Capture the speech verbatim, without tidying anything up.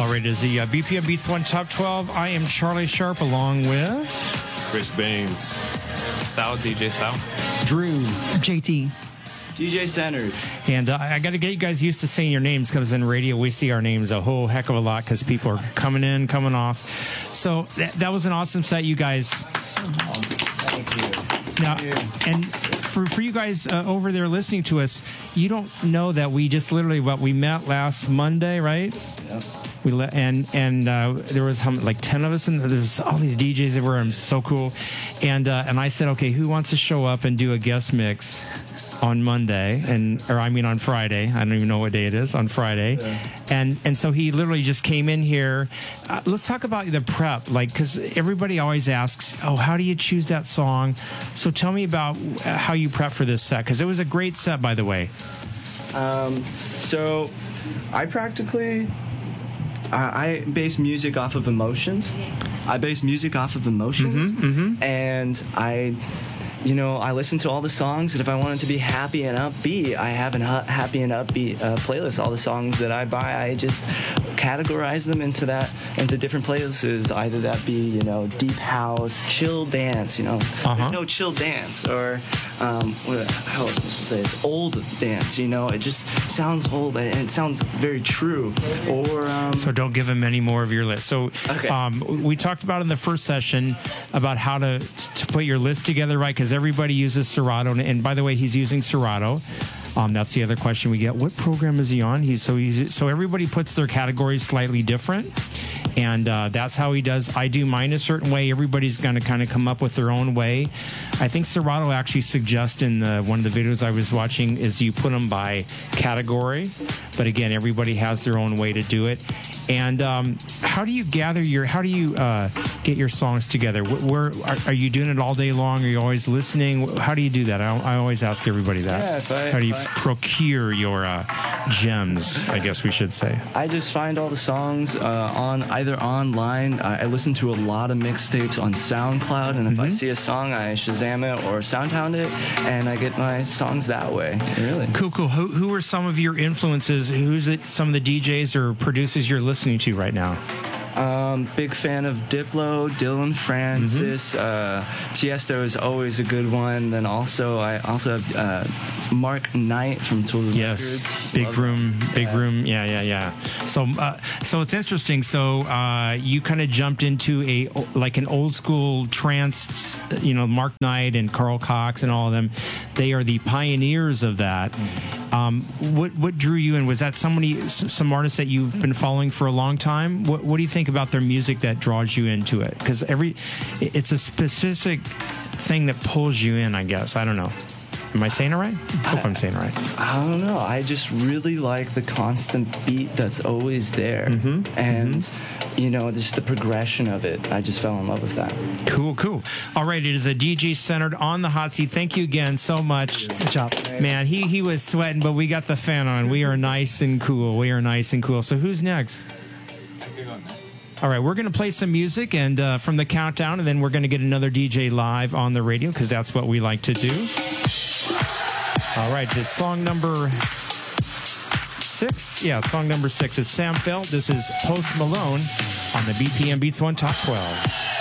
All right, is the uh, B P M Beats One Top twelve. I am Charlie Sharp along with Chris Baines, Sal, D J Sal, Drew, J T, D J Centered. And uh, I got to get you guys used to saying your names because in radio we see our names a whole heck of a lot because people are coming in, coming off. So that, that was an awesome set, you guys. Thank you. Now, and for for you guys uh, over there listening to us, you don't know that we just literally what we met last Monday, right? Yep. We let and and uh, there was how, like ten of us, and there's all these D Js that were um, so cool. And uh, and I said, okay, who wants to show up and do a guest mix on Monday, and or I mean on Friday. I don't even know what day it is on Friday. Yeah. And and so he literally just came in here. Uh, let's talk about the prep, like because everybody always asks, oh, how do you choose that song? So tell me about how you prep for this set because it was a great set, by the way. Um, so I practically I, I base music off of emotions. I base music off of emotions, mm-hmm, mm-hmm. and I. You know, I listen to all the songs, and if I want it to be happy and upbeat, I have a ha- happy and upbeat uh, playlist. All the songs that I buy, I just categorize them into that, into different playlists. Either that be, you know, deep house, chill dance. You know, uh-huh. There's no chill dance, or um, what, how was I supposed to say this? Old dance. You know, it just sounds old and it sounds very true. Or um, so don't give him any more of your list. So okay. um, we talked about in the first session about how to to put your list together, right? Because everybody uses Serato, and, and by the way, he's using Serato. Um, that's the other question we get. What program is he on? He's so he's so everybody puts their categories slightly different, and uh, that's how he does. I do mine a certain way. Everybody's going to kind of come up with their own way. I think Serato actually suggests in the, one of the videos I was watching is you put them by category, but again, everybody has their own way to do it. And um, how do you gather your? How do you uh, get your songs together? Where, where are, are you doing it all day long? Are you always listening? How do you do that? I, I always ask everybody that. Yeah, if I, how do you if I, procure your uh, gems? I guess we should say. I just find all the songs uh, on either online. I, I listen to a lot of mixtapes on SoundCloud, and if mm-hmm. I see a song, I Shazam it or Soundhound it, and I get my songs that way. Really cool, cool. Who, who are some of your influences? Who's it? Some of the D Js or producers you're listening to right now? Um, big fan of Diplo, Dylan Francis, mm-hmm. uh, Tiesto is always a good one. Then also I also have uh, Mark Knight from Tool yes. Records. Big Love Room, him. Big yeah. Room, yeah, yeah, yeah. So, uh, so it's interesting. So uh, you kind of jumped into a like an old school trance. You know, Mark Knight and Carl Cox and all of them. They are the pioneers of that. Mm-hmm. Um, what what drew you in? Was that somebody, some artists that you've been following for a long time? What what do you think about their music that draws you into it? Because every it's a specific thing that pulls you in, I guess. I don't know. Am I saying it right? I hope I, I'm saying it right. I don't know. I just really like the constant beat that's always there. Mm-hmm. And, mm-hmm. you know, just the progression of it. I just fell in love with that. Cool, cool. All right, it is a D J Centered on the hot seat. Thank you again so much. Good job. Man, he, he was sweating, but we got the fan on. We are nice and cool. We are nice and cool. So who's next? All right, we're going to play some music and uh, from the countdown, and then we're going to get another D J live on the radio because that's what we like to do. All right, it's song number six. Yeah, song number six. It's Sam Feldt. This is Post Malone on the B P M Beats One Top twelve.